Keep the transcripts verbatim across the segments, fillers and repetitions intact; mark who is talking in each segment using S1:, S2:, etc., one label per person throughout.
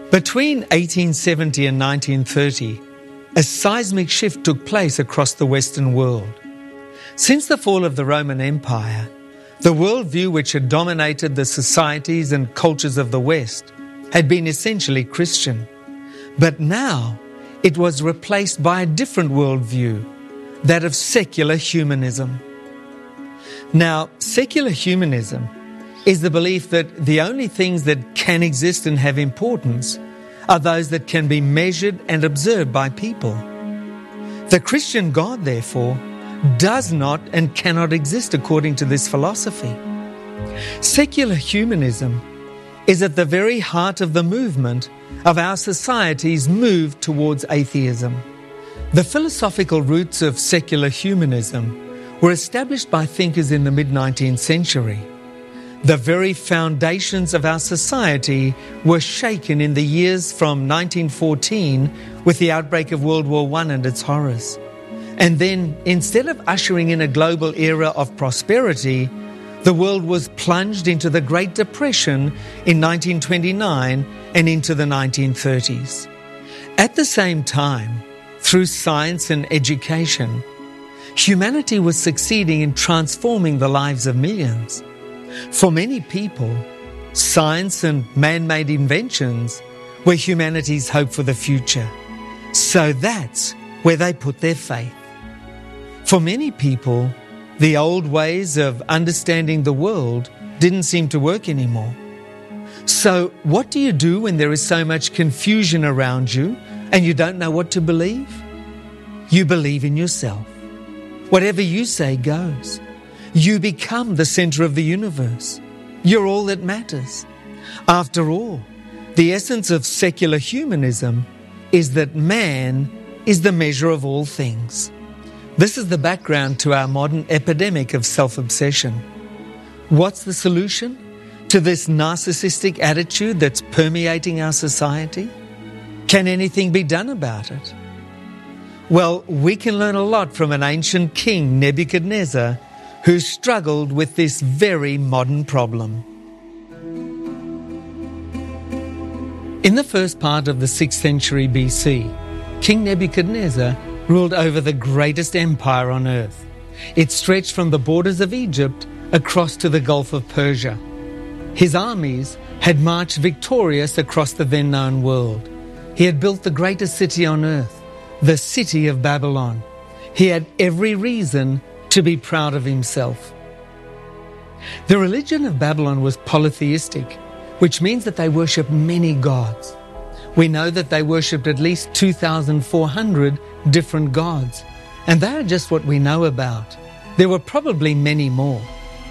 S1: Between eighteen seventy and nineteen thirty, a seismic shift took place across the Western world. Since the fall of the Roman Empire, the worldview which had dominated the societies and cultures of the West had been essentially Christian. But now it was replaced by a different worldview, that of secular humanism. Now, secular humanism is the belief that the only things that can exist and have importance are those that can be measured and observed by people. The Christian God, therefore, does not and cannot exist according to this philosophy. Secular humanism is at the very heart of the movement of our society's move towards atheism. The philosophical roots of secular humanism were established by thinkers in the mid-nineteenth century. The very foundations of our society were shaken in the years from nineteen fourteen with the outbreak of World War One and its horrors. And then, instead of ushering in a global era of prosperity, the world was plunged into the Great Depression in nineteen twenty-nine and into the nineteen thirties. At the same time, through science and education, humanity was succeeding in transforming the lives of millions. For many people, science and man-made inventions were humanity's hope for the future. So that's where they put their faith. For many people, the old ways of understanding the world didn't seem to work anymore. So what do you do when there is so much confusion around you and you don't know what to believe? You believe in yourself. Whatever you say goes. You become the center of the universe. You're all that matters. After all, the essence of secular humanism is that man is the measure of all things. This is the background to our modern epidemic of self-obsession. What's the solution to this narcissistic attitude that's permeating our society? Can anything be done about it? Well, we can learn a lot from an ancient king, Nebuchadnezzar, who struggled with this very modern problem. In the first part of the sixth century B C, King Nebuchadnezzar ruled over the greatest empire on earth. It stretched from the borders of Egypt across to the Gulf of Persia. His armies had marched victorious across the then known world. He had built the greatest city on earth, the city of Babylon. He had every reason to be proud of himself. The religion of Babylon was polytheistic, which means that they worshipped many gods. We know that they worshipped at least two thousand four hundred different gods, and they are just what we know about. There were probably many more.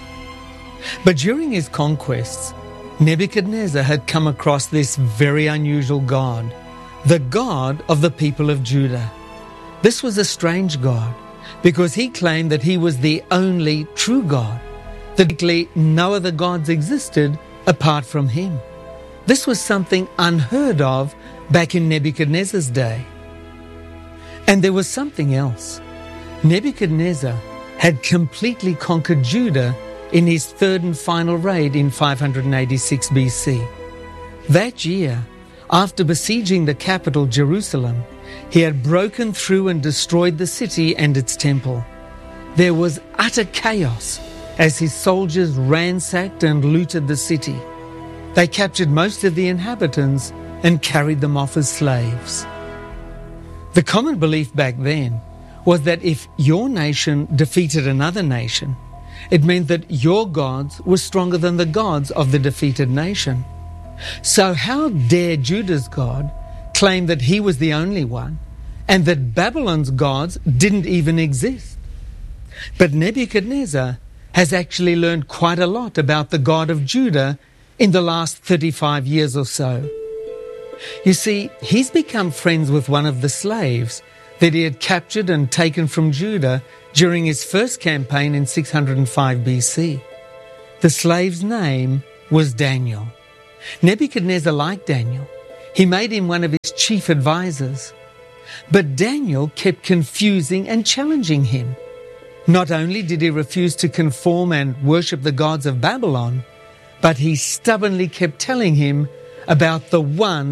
S1: But during his conquests, Nebuchadnezzar had come across this very unusual god, the God of the people of Judah. This was a strange God, because he claimed that he was the only true God, that no other gods existed apart from him. This was something unheard of back in Nebuchadnezzar's day. And there was something else. Nebuchadnezzar had completely conquered Judah in his third and final raid in five hundred eighty-six B C. That year, after besieging the capital Jerusalem, he had broken through and destroyed the city and its temple. There was utter chaos as his soldiers ransacked and looted the city. They captured most of the inhabitants and carried them off as slaves. The common belief back then was that if your nation defeated another nation, it meant that your gods were stronger than the gods of the defeated nation. So how dare Judah's God claim that he was the only one, and that Babylon's gods didn't even exist? But Nebuchadnezzar has actually learned quite a lot about the God of Judah in the last thirty-five years or so. You see, he's become friends with one of the slaves that he had captured and taken from Judah during his first campaign in six hundred five B C. The slave's name was Daniel. Nebuchadnezzar liked Daniel. He made him one of his chief advisors. But Daniel kept confusing and challenging him. Not only did he refuse to conform and worship the gods of Babylon, but he stubbornly kept telling him about the one true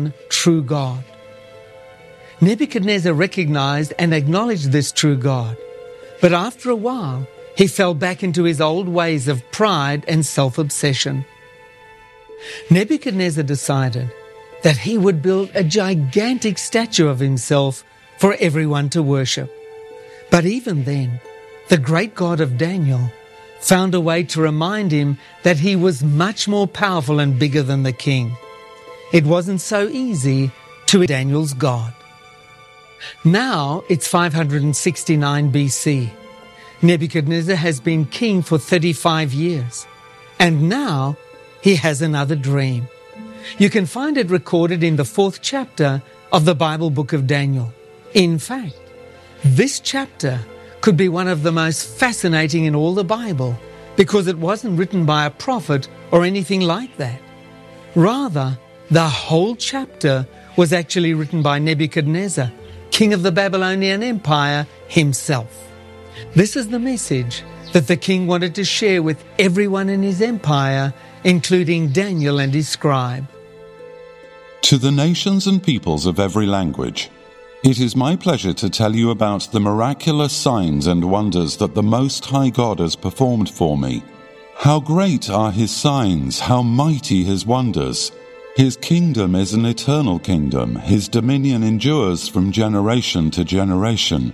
S1: true God. Nebuchadnezzar recognized and acknowledged this true God, but after a while, he fell back into his old ways of pride and self-obsession. Nebuchadnezzar decided that he would build a gigantic statue of himself for everyone to worship. But even then, the great God of Daniel found a way to remind him that he was much more powerful and bigger than the king. It wasn't so easy to be Daniel's God. Now it's five hundred sixty-nine B C. Nebuchadnezzar has been king for thirty-five years, and now he has another dream. You can find it recorded in the fourth chapter of the Bible book of Daniel. In fact, this chapter could be one of the most fascinating in all the Bible because it wasn't written by a prophet or anything like that. Rather, the whole chapter was actually written by Nebuchadnezzar, king of the Babylonian Empire himself. This is the message that the king wanted to share with everyone in his empire, including Daniel and his scribe.
S2: To the nations and peoples of every language, it is my pleasure to tell you about the miraculous signs and wonders that the Most High God has performed for me. How great are His signs, how mighty His wonders. His kingdom is an eternal kingdom. His dominion endures from generation to generation.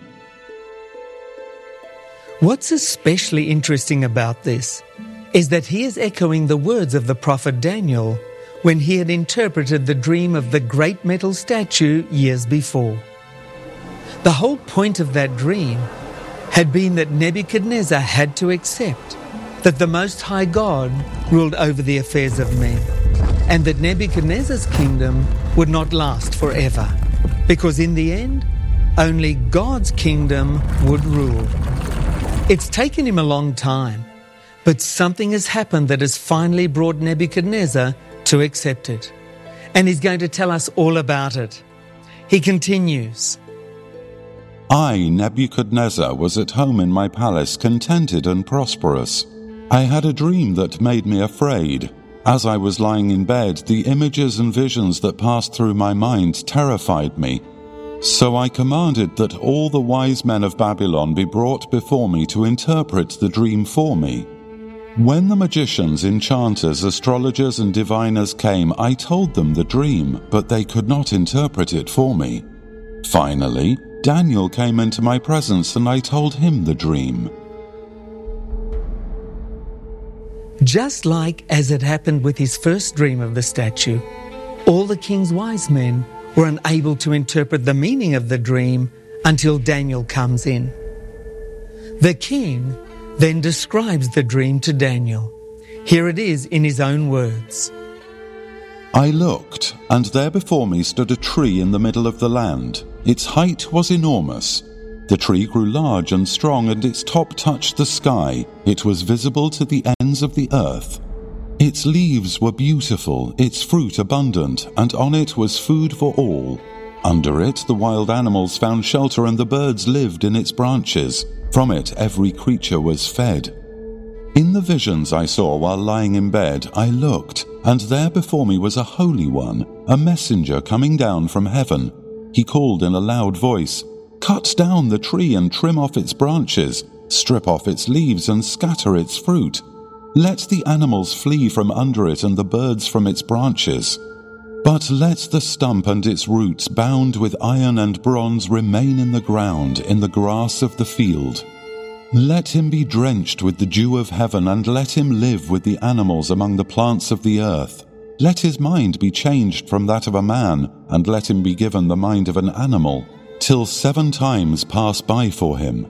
S1: What's especially interesting about this is that he is echoing the words of the prophet Daniel when he had interpreted the dream of the great metal statue years before. The whole point of that dream had been that Nebuchadnezzar had to accept that the Most High God ruled over the affairs of men, and that Nebuchadnezzar's kingdom would not last forever, because in the end, only God's kingdom would rule. It's taken him a long time, but something has happened that has finally brought Nebuchadnezzar to accept it. And he's going to tell us all about it. He continues,
S2: I, Nebuchadnezzar, was at home in my palace, contented and prosperous. I had a dream that made me afraid. As I was lying in bed, the images and visions that passed through my mind terrified me. So I commanded that all the wise men of Babylon be brought before me to interpret the dream for me. When the magicians, enchanters, astrologers, and diviners came, I told them the dream, but they could not interpret it for me. Finally, Daniel came into my presence, and I told him the dream.
S1: Just like as it happened with his first dream of the statue, all the king's wise men were unable to interpret the meaning of the dream until Daniel comes in. The king then describes the dream to Daniel. Here it is in his own words.
S2: I looked, and there before me stood a tree in the middle of the land. Its height was enormous. The tree grew large and strong, and its top touched the sky. It was visible to the ends of the earth. Its leaves were beautiful, its fruit abundant, and on it was food for all. Under it the wild animals found shelter, and the birds lived in its branches. From it every creature was fed. In the visions I saw while lying in bed, I looked, and there before me was a holy one, a messenger coming down from heaven. He called in a loud voice, Cut down the tree and trim off its branches, strip off its leaves and scatter its fruit. Let the animals flee from under it and the birds from its branches. But let the stump and its roots, bound with iron and bronze, remain in the ground, in the grass of the field. Let him be drenched with the dew of heaven, and let him live with the animals among the plants of the earth. Let his mind be changed from that of a man, and let him be given the mind of an animal, till seven times pass by for him.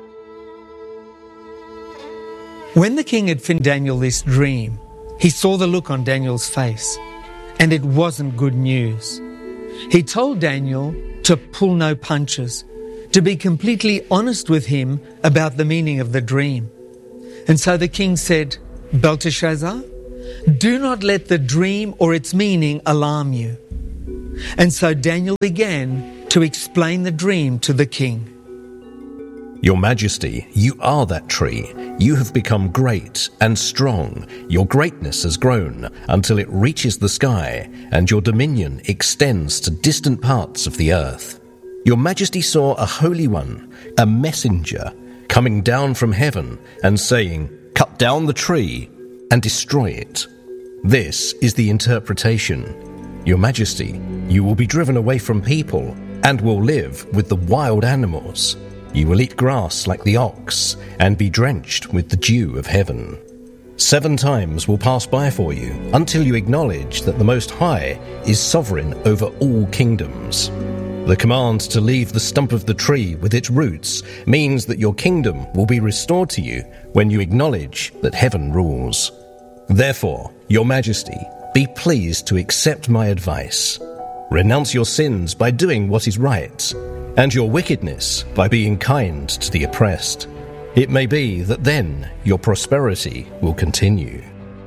S1: When the king had finished Daniel this dream, he saw the look on Daniel's face, and it wasn't good news. He told Daniel to pull no punches, to be completely honest with him about the meaning of the dream. And so the king said, Belteshazzar, do not let the dream or its meaning alarm you. And so Daniel began to explain the dream to the king.
S3: Your Majesty, you are that tree. You have become great and strong. Your greatness has grown until it reaches the sky, and your dominion extends to distant parts of the earth. Your Majesty saw a holy one, a messenger, coming down from heaven and saying, "Cut down the tree and destroy it." This is the interpretation. Your Majesty, you will be driven away from people and will live with the wild animals. You will eat grass like the ox and be drenched with the dew of heaven. Seven times will pass by for you until you acknowledge that the Most High is sovereign over all kingdoms. The command to leave the stump of the tree with its roots means that your kingdom will be restored to you when you acknowledge that heaven rules. Therefore, Your Majesty, be pleased to accept my advice. Renounce your sins by doing what is right, and your wickedness by being kind to the oppressed. It may be that then your prosperity will continue.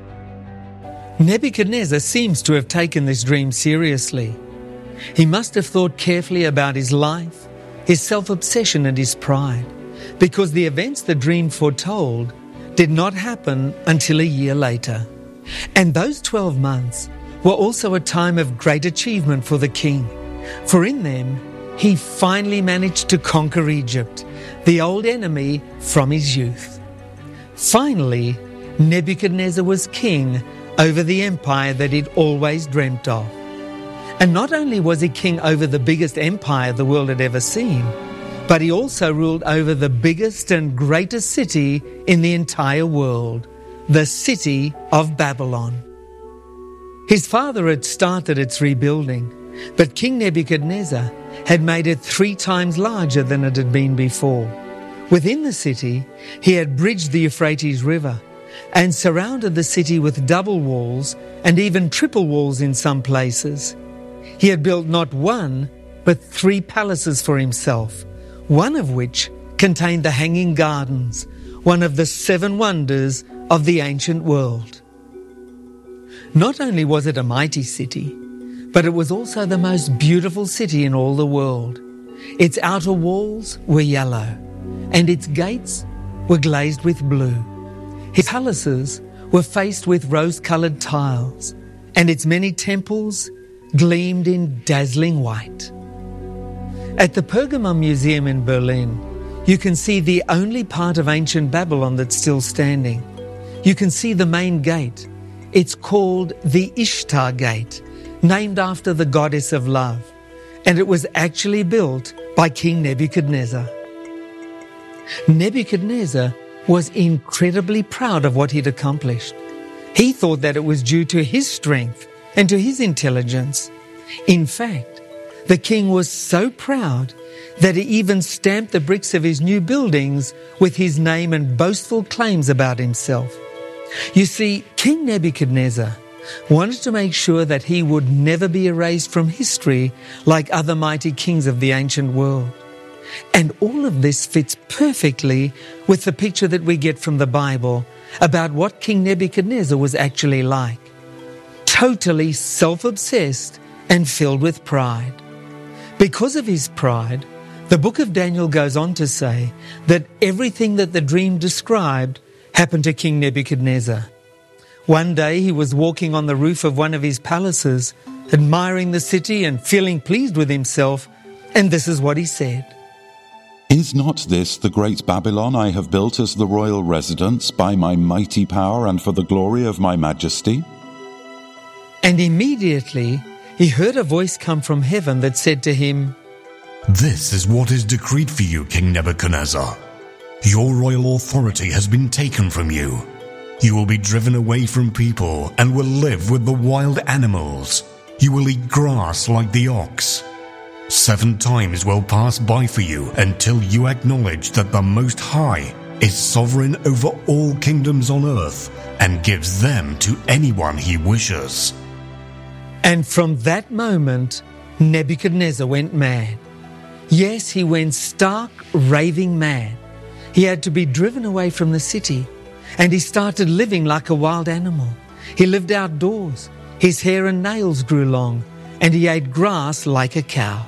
S1: Nebuchadnezzar seems to have taken this dream seriously. He must have thought carefully about his life, his self-obsession and his pride, because the events the dream foretold did not happen until a year later. And those twelve months were also a time of great achievement for the king, for in them he finally managed to conquer Egypt, the old enemy from his youth. Finally, Nebuchadnezzar was king over the empire that he'd always dreamt of. And not only was he king over the biggest empire the world had ever seen, but he also ruled over the biggest and greatest city in the entire world, the city of Babylon. His father had started its rebuilding, but King Nebuchadnezzar had made it three times larger than it had been before. Within the city, he had bridged the Euphrates River and surrounded the city with double walls and even triple walls in some places. He had built not one, but three palaces for himself, one of which contained the Hanging Gardens, one of the seven wonders of the ancient world. Not only was it a mighty city, but it was also the most beautiful city in all the world. Its outer walls were yellow, and its gates were glazed with blue. His palaces were faced with rose-coloured tiles, and its many temples gleamed in dazzling white. At the Pergamon Museum in Berlin, you can see the only part of ancient Babylon that's still standing. You can see the main gate. It's called the Ishtar Gate, named after the goddess of love, and it was actually built by King Nebuchadnezzar. Nebuchadnezzar was incredibly proud of what he'd accomplished. He thought that it was due to his strength and to his intelligence. In fact, the king was so proud that he even stamped the bricks of his new buildings with his name and boastful claims about himself. You see, King Nebuchadnezzar wanted to make sure that he would never be erased from history like other mighty kings of the ancient world. And all of this fits perfectly with the picture that we get from the Bible about what King Nebuchadnezzar was actually like. Totally self-obsessed and filled with pride. Because of his pride, the book of Daniel goes on to say that everything that the dream described happened to King Nebuchadnezzar. One day he was walking on the roof of one of his palaces, admiring the city and feeling pleased with himself, and this is what he said.
S2: Is not this the great Babylon I have built as the royal residence by my mighty power and for the glory of my majesty?
S1: And immediately he heard a voice come from heaven that said to him,
S4: "This is what is decreed for you, King Nebuchadnezzar. Your royal authority has been taken from you. You will be driven away from people and will live with the wild animals. You will eat grass like the ox. Seven times will pass by for you until you acknowledge that the Most High is sovereign over all kingdoms on earth and gives them to anyone he wishes."
S1: And from that moment, Nebuchadnezzar went mad. Yes, he went stark, raving mad. He had to be driven away from the city, and he started living like a wild animal. He lived outdoors. His hair and nails grew long, and he ate grass like a cow.